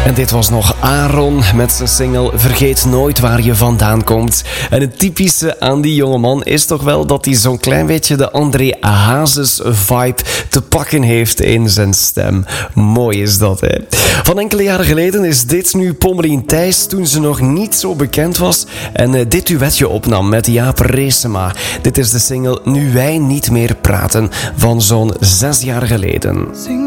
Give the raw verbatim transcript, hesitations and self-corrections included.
En dit was nog Aaron met zijn single Vergeet nooit waar je vandaan komt. En het typische aan die jongeman is toch wel dat hij zo'n klein beetje de André Hazes vibe te pakken heeft in zijn stem. Mooi is dat, hè? Van enkele jaren geleden is dit nu Pommelien Thijs toen ze nog niet zo bekend was en uh, dit duetje opnam met Jaap Reesema. Dit is de single Nu wij niet meer praten van zo'n zes jaar geleden.